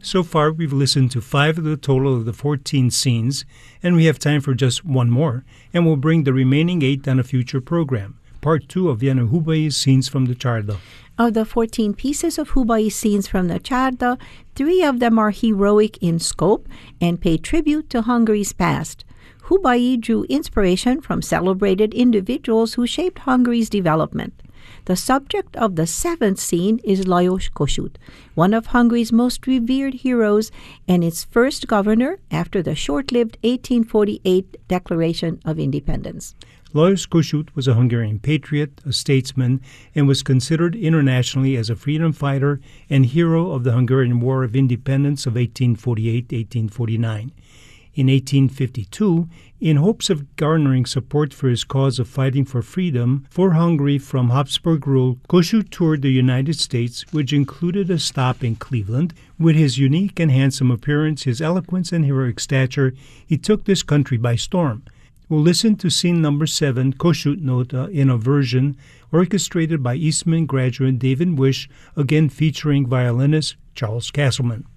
So far, we've listened to 5 of the total of the 14 scenes, and we have time for just one more, and we'll bring the remaining 8 on a future program. Part 2 of Yan Hubei's Scenes from the Chardo. Of the 14 pieces of Hubei's Scenes from the Chardo, 3 of them are heroic in scope and pay tribute to Hungary's past. Hubei drew inspiration from celebrated individuals who shaped Hungary's development. The subject of the 7th scene is Lajos Kossuth, one of Hungary's most revered heroes and its first governor after the short-lived 1848 Declaration of Independence. Lajos Kossuth was a Hungarian patriot, a statesman, and was considered internationally as a freedom fighter and hero of the Hungarian War of Independence of 1848-1849. In 1852, in hopes of garnering support for his cause of fighting for freedom for Hungary from Habsburg rule, Kossuth toured the United States, which included a stop in Cleveland. With his unique and handsome appearance, his eloquence, and heroic stature, he took this country by storm. We'll listen to scene number 7, Kossuth Nota, in a version orchestrated by Eastman graduate David Wish, again featuring violinist Charles Castleman.